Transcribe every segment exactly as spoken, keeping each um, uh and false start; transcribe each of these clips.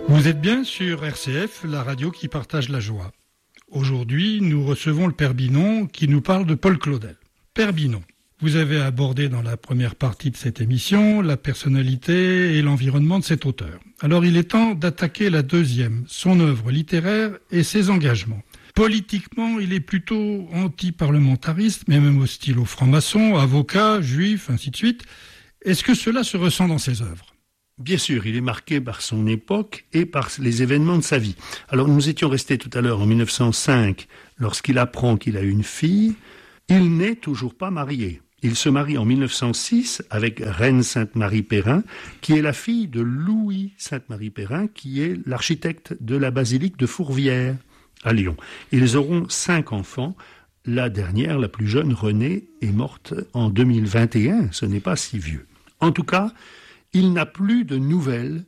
Vous êtes bien sur R C F, la radio qui partage la joie. Aujourd'hui, nous recevons le Père Binon qui nous parle de Paul Claudel. Père Binon, vous avez abordé dans la première partie de cette émission la personnalité et l'environnement de cet auteur. Alors il est temps d'attaquer la deuxième, son œuvre littéraire et ses engagements. Politiquement, il est plutôt anti-parlementariste, mais même hostile aux francs-maçons, avocats, juifs, ainsi de suite. Est-ce que cela se ressent dans ses œuvres ? Bien sûr, il est marqué par son époque et par les événements de sa vie. Alors nous étions restés tout à l'heure en mille neuf cent cinq, lorsqu'il apprend qu'il a une fille, il n'est toujours pas marié. Il se marie en mille neuf cent six avec Reine Sainte-Marie-Perrin, qui est la fille de Louis Sainte-Marie-Perrin, qui est l'architecte de la basilique de Fourvière à Lyon. Ils auront cinq enfants. La dernière, la plus jeune, Renée, est morte en deux mille vingt et un. Ce n'est pas si vieux. En tout cas, il n'a plus de nouvelles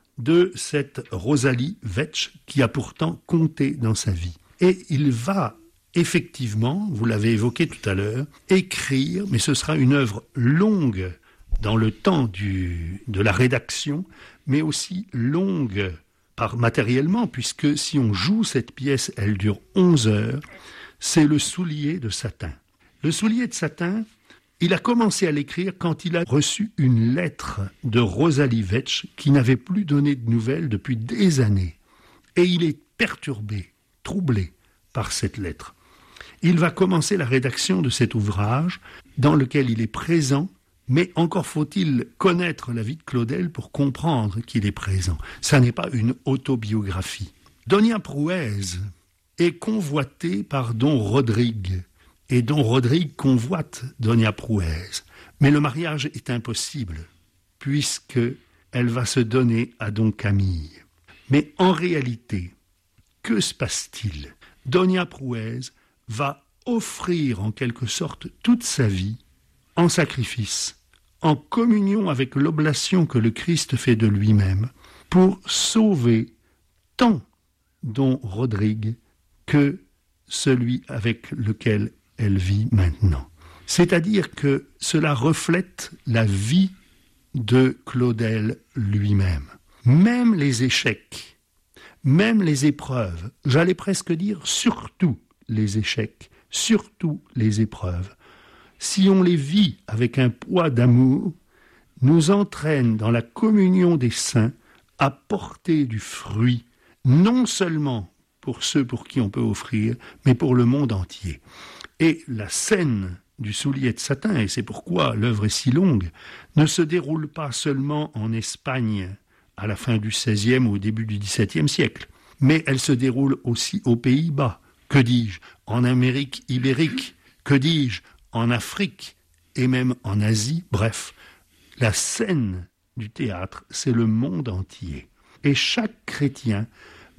de cette Rosalie Vetsch qui a pourtant compté dans sa vie. Et il va effectivement, vous l'avez évoqué tout à l'heure, écrire, mais ce sera une œuvre longue dans le temps du, de la rédaction, mais aussi longue par matériellement, puisque si on joue cette pièce, elle dure onze heures, c'est Le soulier de satin. Le soulier de satin, il a commencé à l'écrire quand il a reçu une lettre de Rosalie Vetsch qui n'avait plus donné de nouvelles depuis des années. Et il est perturbé, troublé par cette lettre. Il va commencer la rédaction de cet ouvrage dans lequel il est présent, mais encore faut-il connaître la vie de Claudel pour comprendre qu'il est présent. Ça n'est pas une autobiographie. Donia Prouez est convoitée par Don Rodrigue. Et Don Rodrigue convoite Donia Prouez. Mais le mariage est impossible, puisque elle va se donner à Don Camille. Mais en réalité, que se passe-t-il ? Donia Prouez va offrir en quelque sorte toute sa vie en sacrifice, en communion avec l'oblation que le Christ fait de lui-même, pour sauver tant Don Rodrigue que celui avec lequel elle vit maintenant. C'est-à-dire que cela reflète la vie de Claudel lui-même. Même les échecs, même les épreuves, j'allais presque dire surtout les échecs, surtout les épreuves, si on les vit avec un poids d'amour, nous entraînent dans la communion des saints à porter du fruit, non seulement pour ceux pour qui on peut offrir, mais pour le monde entier. Et la scène du soulier de satin, et c'est pourquoi l'œuvre est si longue, ne se déroule pas seulement en Espagne à la fin du seizième ou au début du dix-septième siècle, mais elle se déroule aussi aux Pays-Bas, que dis-je, en Amérique ibérique, que dis-je, en Afrique et même en Asie. Bref, la scène du théâtre, c'est le monde entier. Et chaque chrétien,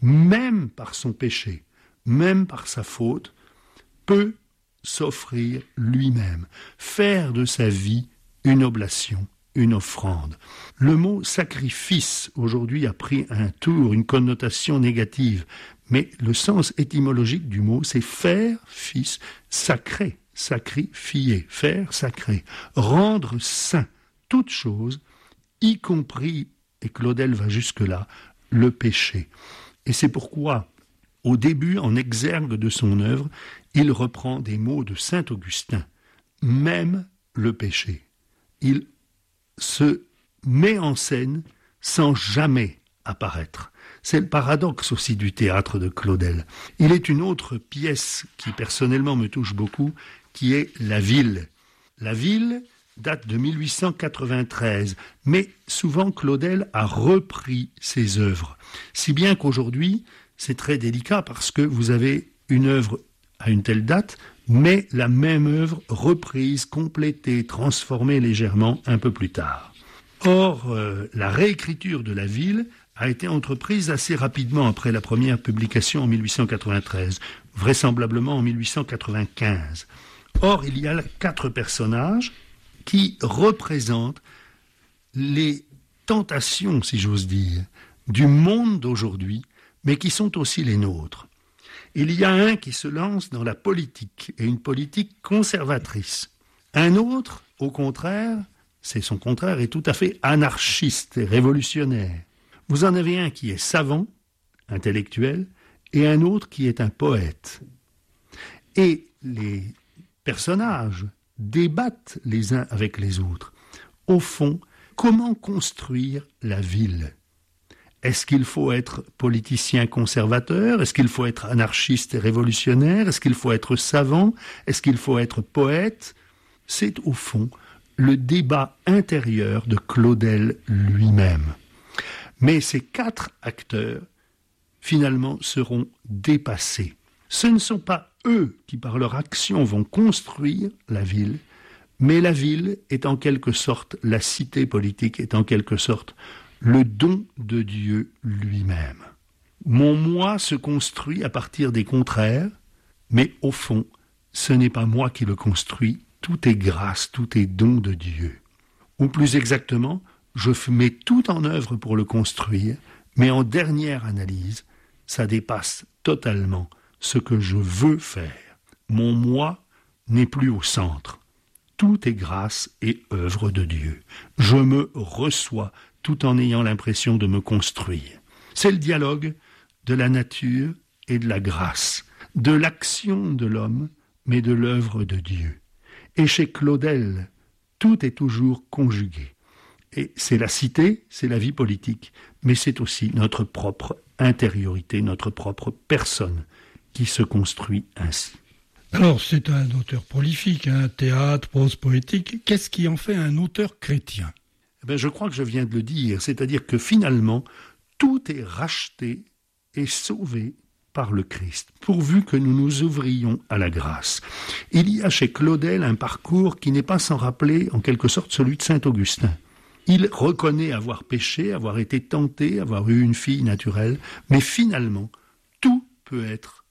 même par son péché, même par sa faute, peut s'offrir lui-même, faire de sa vie une oblation, une offrande. Le mot sacrifice, aujourd'hui, a pris un tour, une connotation négative, mais le sens étymologique du mot, c'est faire, fils, sacré, sacrifier, faire, sacré, rendre saint, toute chose, y compris, et Claudel va jusque-là, le péché. Et c'est pourquoi, au début, en exergue de son œuvre, il reprend des mots de saint Augustin, même le péché. Il se met en scène sans jamais apparaître. C'est le paradoxe aussi du théâtre de Claudel. Il est une autre pièce qui personnellement me touche beaucoup, qui est La Ville. La Ville date de mille huit cent quatre-vingt-treize, mais souvent Claudel a repris ses œuvres. Si bien qu'aujourd'hui, c'est très délicat parce que vous avez une œuvre à une telle date, mais la même œuvre reprise, complétée, transformée légèrement un peu plus tard. Or, euh, la réécriture de La Ville a été entreprise assez rapidement après la première publication en mille huit cent quatre-vingt-treize, vraisemblablement en mille huit cent quatre-vingt-quinze. Or, il y a là quatre personnages qui représentent les tentations, si j'ose dire, du monde d'aujourd'hui, mais qui sont aussi les nôtres. Il y a un qui se lance dans la politique, et une politique conservatrice. Un autre, au contraire, c'est son contraire, est tout à fait anarchiste et révolutionnaire. Vous en avez un qui est savant, intellectuel, et un autre qui est un poète. Et les personnages débattent les uns avec les autres. Au fond, comment construire la ville ? Est-ce qu'il faut être politicien conservateur ? Est-ce qu'il faut être anarchiste et révolutionnaire ? Est-ce qu'il faut être savant ? Est-ce qu'il faut être poète ? C'est au fond le débat intérieur de Claudel lui-même. Mais ces quatre acteurs, finalement, seront dépassés. Ce ne sont pas eux qui, par leur action, vont construire la ville, mais la ville est en quelque sorte, la cité politique est en quelque sorte le don de Dieu lui-même. Mon moi se construit à partir des contraires, mais au fond, ce n'est pas moi qui le construis, tout est grâce, tout est don de Dieu. Ou plus exactement, je mets tout en œuvre pour le construire, mais en dernière analyse, ça dépasse totalement ce que je veux faire. Mon moi n'est plus au centre. Tout est grâce et œuvre de Dieu. Je me reçois tout en ayant l'impression de me construire. C'est le dialogue de la nature et de la grâce, de l'action de l'homme, mais de l'œuvre de Dieu. Et chez Claudel, tout est toujours conjugué. Et c'est la cité, c'est la vie politique, mais c'est aussi notre propre intériorité, notre propre personne qui se construit ainsi. Alors, c'est un auteur prolifique, hein, théâtre, prose poétique. Qu'est-ce qui en fait un auteur chrétien ? Eh bien, je crois que je viens de le dire, c'est-à-dire que finalement, tout est racheté et sauvé par le Christ, pourvu que nous nous ouvrions à la grâce. Il y a chez Claudel un parcours qui n'est pas sans rappeler, en quelque sorte, celui de saint Augustin. Il reconnaît avoir péché, avoir été tenté, avoir eu une fille naturelle, mais finalement, tout peut être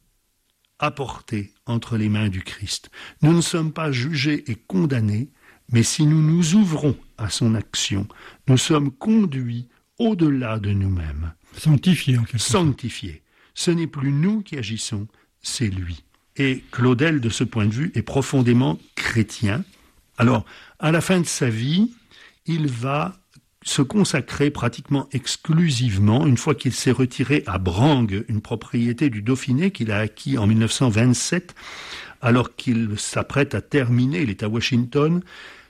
apporté entre les mains du Christ. Nous ne sommes pas jugés et condamnés, mais si nous nous ouvrons à son action, nous sommes conduits au-delà de nous-mêmes. Sanctifiés en quelque sorte. Sanctifiés. Ce n'est plus nous qui agissons, c'est lui. Et Claudel, de ce point de vue, est profondément chrétien. Alors, à la fin de sa vie, il va se consacrer pratiquement exclusivement, une fois qu'il s'est retiré à Brangues, une propriété du Dauphiné qu'il a acquis en mille neuf cent vingt-sept, alors qu'il s'apprête à terminer, il est à Washington,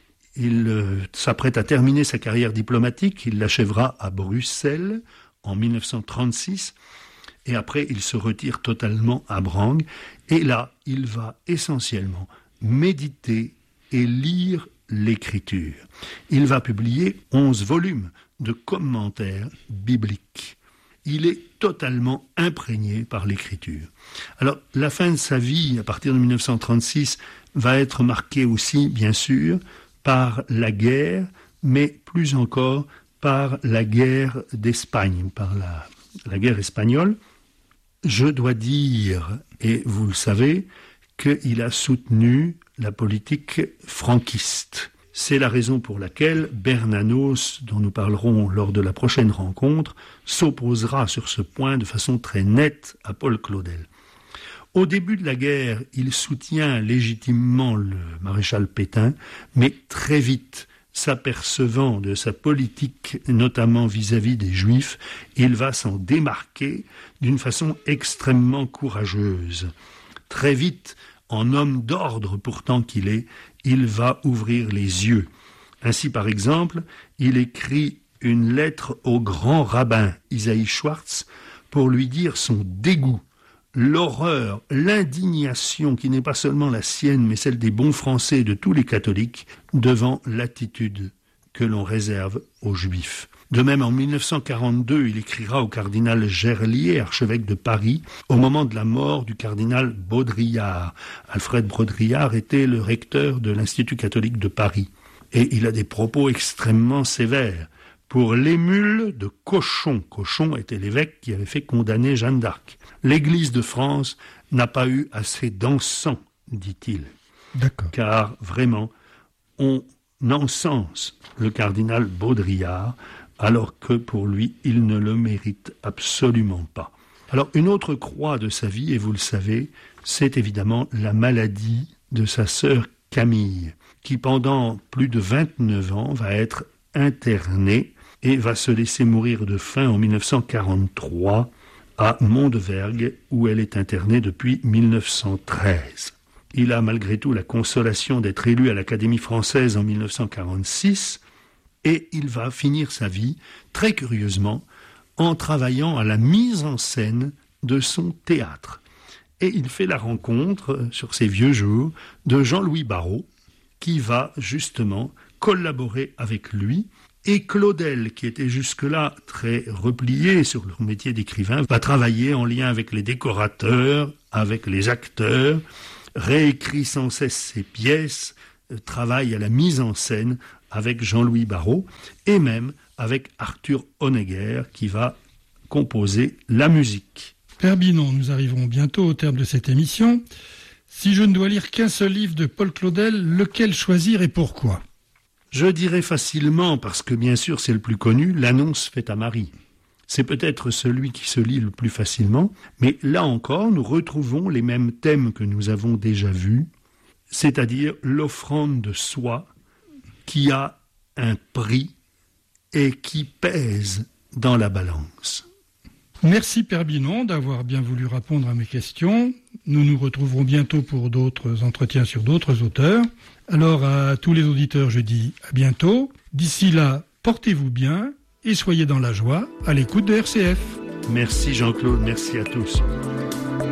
il euh, s'apprête à terminer sa carrière diplomatique, il l'achèvera à Bruxelles en mille neuf cent trente-six, et après il se retire totalement à Brangues, et là il va essentiellement méditer et lire l'Écriture. Il va publier onze volumes de commentaires bibliques. Il est totalement imprégné par l'Écriture. Alors, la fin de sa vie, à partir de mille neuf cent trente-six, va être marquée aussi, bien sûr, par la guerre, mais plus encore par la guerre d'Espagne, par la, la guerre espagnole. Je dois dire, et vous le savez, qu'il a soutenu la politique franquiste. C'est la raison pour laquelle Bernanos, dont nous parlerons lors de la prochaine rencontre, s'opposera sur ce point de façon très nette à Paul Claudel. Au début de la guerre, il soutient légitimement le maréchal Pétain, mais très vite, s'apercevant de sa politique, notamment vis-à-vis des Juifs, il va s'en démarquer d'une façon extrêmement courageuse. Très vite, en homme d'ordre pourtant qu'il est, il va ouvrir les yeux. Ainsi, par exemple, il écrit une lettre au grand rabbin Isaïe Schwartz pour lui dire son dégoût, l'horreur, l'indignation qui n'est pas seulement la sienne, mais celle des bons Français et de tous les catholiques, devant l'attitude que l'on réserve aux Juifs. De même, en mille neuf cent quarante-deux, il écrira au cardinal Gerlier, archevêque de Paris, au moment de la mort du cardinal Baudrillard. Alfred Baudrillard était le recteur de l'Institut catholique de Paris. Et il a des propos extrêmement sévères. Pour l'émule de Cochon, Cochon était l'évêque qui avait fait condamner Jeanne d'Arc. L'Église de France n'a pas eu assez d'encens, dit-il. D'accord. Car vraiment, on encense le cardinal Baudrillard, alors que pour lui, il ne le mérite absolument pas. Alors, une autre croix de sa vie, et vous le savez, c'est évidemment la maladie de sa sœur Camille, qui pendant plus de vingt-neuf ans va être internée et va se laisser mourir de faim en mille neuf cent quarante-trois à Mondevergue, où elle est internée depuis mille neuf cent treize. Il a malgré tout la consolation d'être élu à l'Académie française en mille neuf cent quarante-six, et il va finir sa vie, très curieusement, en travaillant à la mise en scène de son théâtre. Et il fait la rencontre, sur ses vieux jours, de Jean-Louis Barrault, qui va justement collaborer avec lui. Et Claudel, qui était jusque-là très replié sur leur métier d'écrivain, va travailler en lien avec les décorateurs, avec les acteurs, réécrit sans cesse ses pièces, travaille à la mise en scène avec Jean-Louis Barrault, et même avec Arthur Honegger, qui va composer la musique. Père Binon, nous arrivons bientôt au terme de cette émission. Si je ne dois lire qu'un seul livre de Paul Claudel, lequel choisir et pourquoi ? Je dirais facilement, parce que bien sûr c'est le plus connu, L'annonce faite à Marie. C'est peut-être celui qui se lit le plus facilement, mais là encore nous retrouvons les mêmes thèmes que nous avons déjà vus, c'est-à-dire l'offrande de soi qui a un prix et qui pèse dans la balance. Merci Père Binon d'avoir bien voulu répondre à mes questions. Nous nous retrouverons bientôt pour d'autres entretiens sur d'autres auteurs. Alors à tous les auditeurs, je dis à bientôt. D'ici là, portez-vous bien et soyez dans la joie à l'écoute de R C F. Merci Jean-Claude, merci à tous.